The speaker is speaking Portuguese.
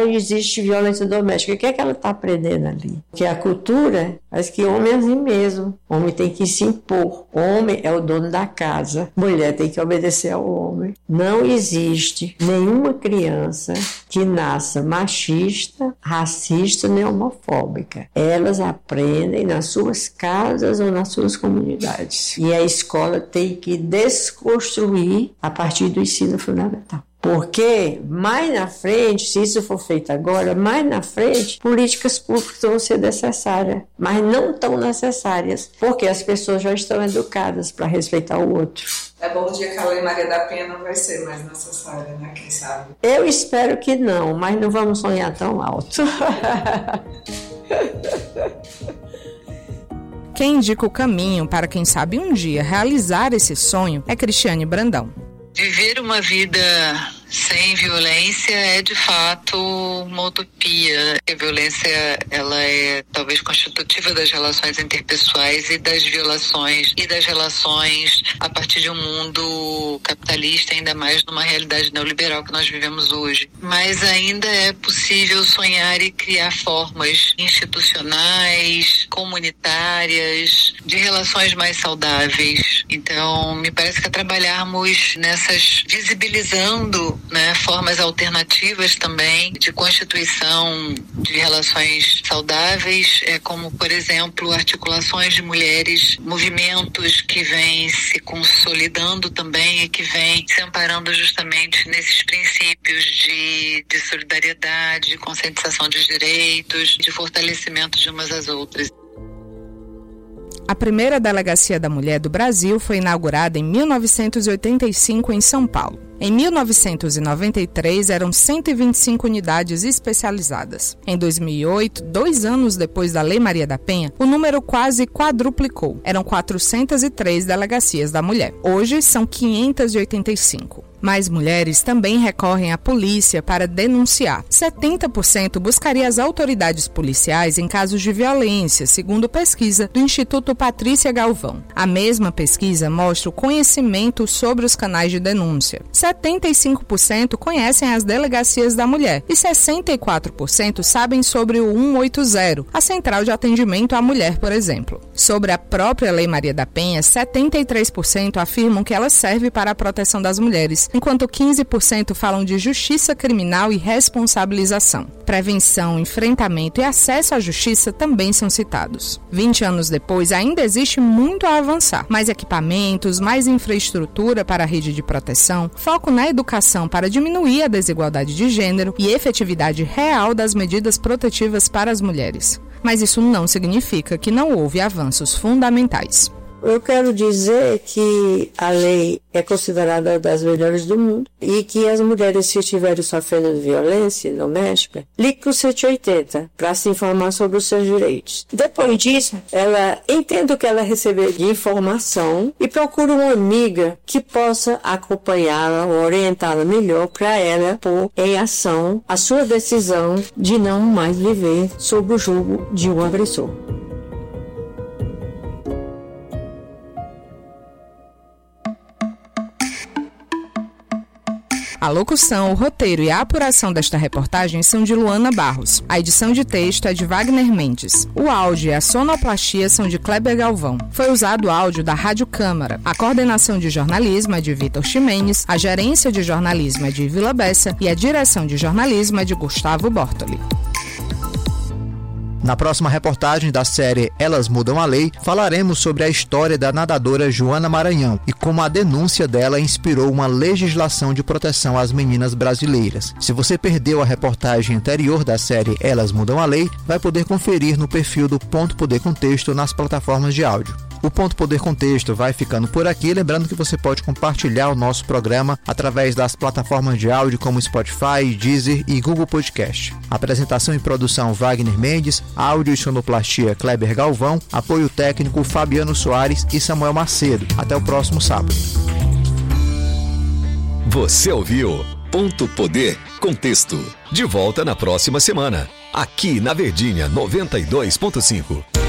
casa onde existe violência doméstica. O que é que ela está aprendendo ali? Que a cultura faz que homem é assim mesmo. Homem tem que se impor. Homem é o dono da casa. Mulher tem que obedecer ao homem. Não existe nenhuma criança que nasça machista, racista nem homofóbica. Elas aprendem nas suas casas ou nas suas comunidades. E a escola tem que desconstruir a partir do ensino fundamental. Porque mais na frente, se isso for feito agora, mais na frente, políticas públicas vão ser necessárias, mas não tão necessárias, porque as pessoas já estão educadas para respeitar o outro. É bom o dia que a Lei Maria da Penha não vai ser mais necessária, né? Quem sabe? Eu espero que não, mas não vamos sonhar tão alto. Quem indica o caminho para quem sabe um dia realizar esse sonho é Cristiane Brandão. Viver uma vida sem violência é de fato uma utopia. A violência, ela é talvez constitutiva das relações interpessoais e das violações e das relações a partir de um mundo capitalista, ainda mais numa realidade neoliberal que nós vivemos hoje. Mas ainda é possível sonhar e criar formas institucionais, comunitárias, de relações mais saudáveis. Então, me parece que trabalharmos nessas, visibilizando, né, formas alternativas também de constituição de relações saudáveis, como, por exemplo, articulações de mulheres, movimentos que vêm se consolidando também e que vêm se amparando justamente nesses princípios de solidariedade, de conscientização de direitos, de fortalecimento de umas às outras. A primeira Delegacia da Mulher do Brasil foi inaugurada em 1985 em São Paulo. Em 1993, eram 125 unidades especializadas. Em 2008, 2 anos depois da Lei Maria da Penha, o número quase quadruplicou. Eram 403 delegacias da mulher. Hoje, são 585. Mais mulheres também recorrem à polícia para denunciar. 70% buscaria as autoridades policiais em casos de violência, segundo pesquisa do Instituto Patrícia Galvão. A mesma pesquisa mostra o conhecimento sobre os canais de denúncia. 75% conhecem as delegacias da mulher e 64% sabem sobre o 180, a central de atendimento à mulher, por exemplo. Sobre a própria Lei Maria da Penha, 73% afirmam que ela serve para a proteção das mulheres, enquanto 15% falam de justiça criminal e responsabilização. Prevenção, enfrentamento e acesso à justiça também são citados. 20 anos depois, ainda existe muito a avançar. Mais equipamentos, mais infraestrutura para a rede de proteção, foco na educação para diminuir a desigualdade de gênero e efetividade real das medidas protetivas para as mulheres. Mas isso não significa que não houve avanços fundamentais. Eu quero dizer que a lei é considerada das melhores do mundo e que as mulheres, se estiverem sofrendo de violência doméstica, ligue para o 180 para se informar sobre os seus direitos. Depois disso, ela entenda o que ela receber de informação e procura uma amiga que possa acompanhá-la ou orientá-la melhor para ela pôr em ação a sua decisão de não mais viver sob o jugo de um agressor. A locução, o roteiro e a apuração desta reportagem são de Luana Barros. A edição de texto é de Wagner Mendes. O áudio e a sonoplastia são de Kleber Galvão. Foi usado áudio da Rádio Câmara. A coordenação de jornalismo é de Vitor Ximenes, a gerência de jornalismo é de Vila Bessa e a direção de jornalismo é de Gustavo Bortoli. Na próxima reportagem da série Elas Mudam a Lei, falaremos sobre a história da nadadora Joana Maranhão e como a denúncia dela inspirou uma legislação de proteção às meninas brasileiras. Se você perdeu a reportagem anterior da série Elas Mudam a Lei, vai poder conferir no perfil do Ponto Poder Contexto nas plataformas de áudio. O Ponto Poder Contexto vai ficando por aqui, lembrando que você pode compartilhar o nosso programa através das plataformas de áudio como Spotify, Deezer e Google Podcast. Apresentação e produção Wagner Mendes, áudio e sonoplastia Kleber Galvão, apoio técnico Fabiano Soares e Samuel Macedo. Até o próximo sábado. Você ouviu Ponto Poder Contexto. De volta na próxima semana, aqui na Verdinha 92.5.